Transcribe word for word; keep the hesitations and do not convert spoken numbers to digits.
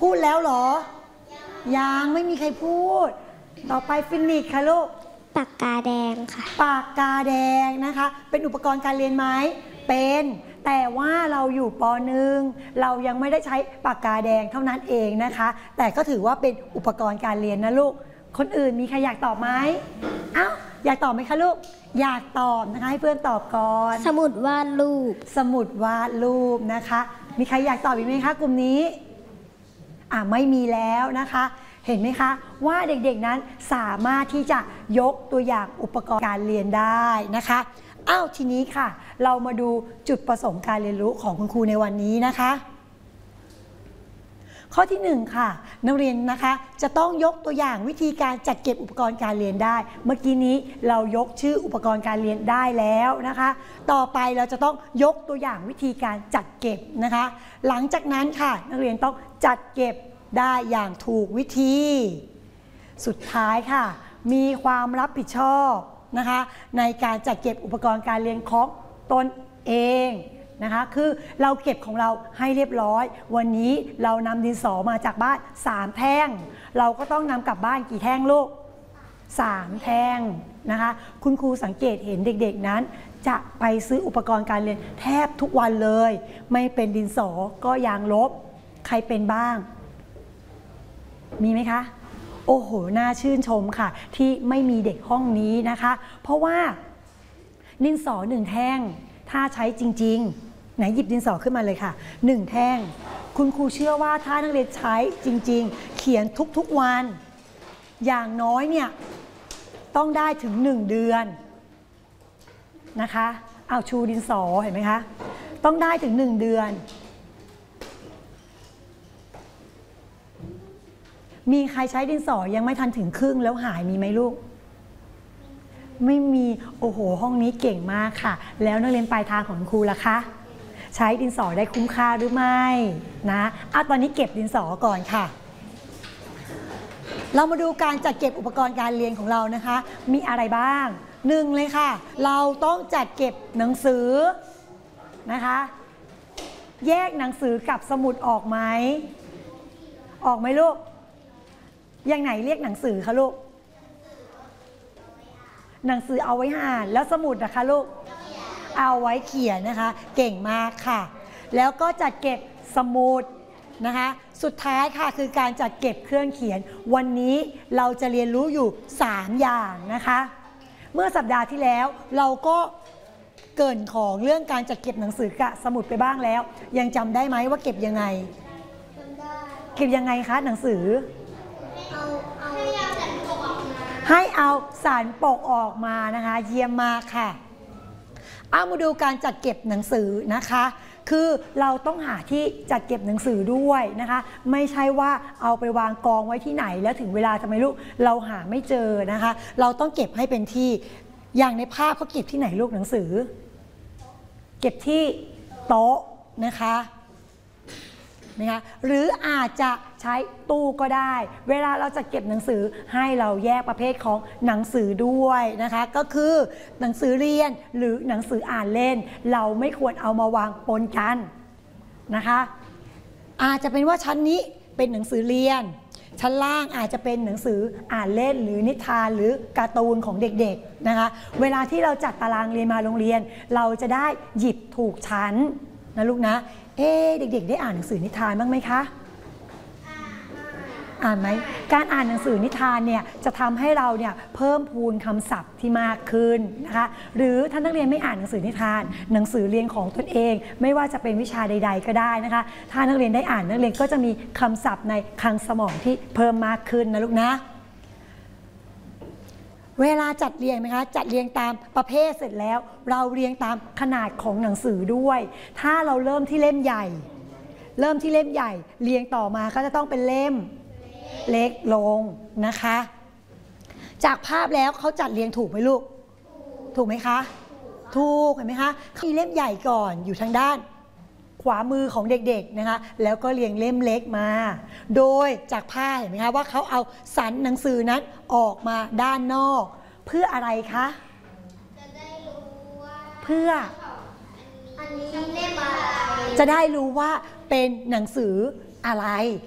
พูดแล้วเหรอยังไม่มีใครพูดต่อไปฟินิกส์ค่ะลูกปากกาแดงค่ะปากกาแดงนะคะเป็นอุปกรณ์การเรียนไหมเป็นแต่ว่าเราอยู่ป.หนึ่งเรายังไม่ได้ใช้ปากกาแดงเท่านั้นเองนะคะแต่ก็ถือว่าเป็นอุปกรณ์การเรียนนะลูกคนอื่นมีใครอยากตอบไหมเอ้าอยากตอบไหมคะลูกอยากตอบนะคะให้เพื่อนตอบก่อนสมุดวาดรูปสมุดวาดรูปนะคะมีใครอยากตอบอีกไหมคะกลุ่มนี้อ่ะไม่มีแล้วนะคะเห็นไหมคะว่าเด็กๆนั้นสามารถที่จะยกตัวอย่างอุปกรณ์การเรียนได้นะคะอ้าวทีนี้ค่ะเรามาดูจุดประสงค์การเรียนรู้ของคุณครูในวันนี้นะคะข้อที่หนึ่งค่ะนักเรียนนะคะจะต้องยกตัวอย่างวิธีการจัดเก็บอุปกรณ์การเรียนได้เมื่อกี้นี้เรายกชื่ออุปกรณ์การเรียนได้แล้วนะคะต่อไปเราจะต้องยกตัวอย่างวิธีการจัดเก็บนะคะหลังจากนั้นค่ะนักเรียนต้องจัดเก็บได้อย่างถูกวิธีสุดท้ายค่ะมีความรับผิดชอบนะคะในการจัดเก็บอุปกรณ์การเรียนของตนเองนะคะคือเราเก็บของเราให้เรียบร้อยวันนี้เรานำดินสอมาจากบ้านสามแท่งเราก็ต้องนำกลับบ้านกี่แท่งลูกสามแท่งนะคะคุณครูสังเกตเห็นเด็กๆนั้นจะไปซื้ออุปกรณ์การเรียนแทบทุกวันเลยไม่เป็นดินสอก็ยางลบใครเป็นบ้างมีไหมคะโอ้โหน่าชื่นชมค่ะที่ไม่มีเด็กห้องนี้นะคะเพราะว่าดินสอหนึ่งแท่งถ้าใช้จริงๆไหนหยิบดินสอขึ้นมาเลยค่ะหนึ่งแท่งคุณครูเชื่อว่าถ้านักเรียนใช้จริงๆเขียนทุกๆวันอย่างน้อยเนี่ยต้องได้ถึงหนึ่งเดือนนะคะเอาชูดินสอเห็นไหมคะต้องได้ถึงหนึ่งเดือนมีใครใช้ดินสอยังไม่ทันถึงครึ่งแล้วหายมีไหมลูกไม่มีโอ้โหห้องนี้เก่งมากค่ะแล้วนักเรียนปลายทางของครูล่ะคะใช้ดินสอได้คุ้มค่าหรือไม่นะอ่ะตอนนี้เก็บดินสอก่อนค่ะเรามาดูการจัดเก็บอุปกรณ์การเรียนของเรานะคะมีอะไรบ้างหนึ่งเลยค่ะเราต้องจัดเก็บหนังสือนะคะแยกหนังสือกับสมุดออกไหมออกไหมลูกอย่างไหนเรียกหนังสือคะลูกหนังสือเอาไว้อ่านแล้วสมุดนะคะลูกเอาไว้เขียนนะคะเก่งมากค่ะแล้วก็จัดเก็บสมุดนะคะสุดท้ายค่ะคือการจัดเก็บเครื่องเขียนวันนี้เราจะเรียนรู้อยู่สามอย่างนะคะเมื่อสัปดาห์ที่แล้วเราก็เกริ่นของเรื่องการจัดเก็บหนังสือกับสมุดไปบ้างแล้วยังจำได้ไหมว่าเก็บยังไงเก็บยังไงคะหนังสือให้เอาสารปกออกมานะคะเยี่ยมมากค่ะเอามาดูการจัดเก็บหนังสือนะคะคือเราต้องหาที่จัดเก็บหนังสือด้วยนะคะไม่ใช่ว่าเอาไปวางกองไว้ที่ไหนแล้วถึงเวลาทำไมลูกเราหาไม่เจอนะคะเราต้องเก็บให้เป็นที่อย่างในภาพเขาเก็บที่ไหนลูกหนังสือเก็บที่โต๊ะนะคะนะคะหรืออาจจะใช้ตู้ก็ได้เวลาเราจะเก็บหนังสือให้เราแยกประเภทของหนังสือด้วยนะคะก็คือหนังสือเรียนหรือหนังสืออ่านเล่นเราไม่ควรเอามาวางปนกันนะคะอาจจะเป็นว่าชั้นนี้เป็นหนังสือเรียนชั้นล่างอาจจะเป็นหนังสืออ่านเล่นหรือนิทานหรือการ์ตูนของเด็กๆนะคะเวลาที่เราจัดตารางเรียนมาโรงเรียนเราจะได้หยิบถูกชั้นนะลูกนะเอ๊ะเด็กๆได้อ่านหนังสือนิทานบ้างไหมคะอ่านไหมการอ่านหนังสือนิทานเนี่ยจะทำให้เราเนี่ยเพิ่มพูนคำศัพท์ที่มากขึ้นนะคะหรือถ้านักเรียนไม่อ่านหนังสือนิทานหนังสือเรียนของตนเองไม่ว่าจะเป็นวิชาใดๆก็ได้นะคะถ้านักเรียนได้อ่านนักเรียนก็จะมีคำศัพท์ในคลังสมองที่เพิ่มมากขึ้นนะลูกนะเวลาจัดเรียงนะคะจัดเรียงตามประเภทเสร็จแล้วเราเรียงตามขนาดของหนังสือด้วยถ้าเราเริ่มที่เล่มใหญ่เริ่มที่เล่มใหญ่เรียงต่อมาก็จะต้องเป็นเล่มเล็กลงนะคะจากภาพแล้วเขาจัดเรียงถูกไหมลูกถูกไหมคะถูกเห็นไหมคะมีเล่มใหญ่ก่อนอยู่ทางด้านขวามือของเด็กๆนะคะแล้วก็เรียงเล่มเล็กมาโดยจากภาพเห็นไหมคะว่าเขาเอาสันหนังสือนั้นออกมาด้านนอกเพื่ออะไรคะจะได้รู้ว่าเพื่ออันนี้เล่มอะไรจะได้รู้ว่าเป็นหนังสืออะไร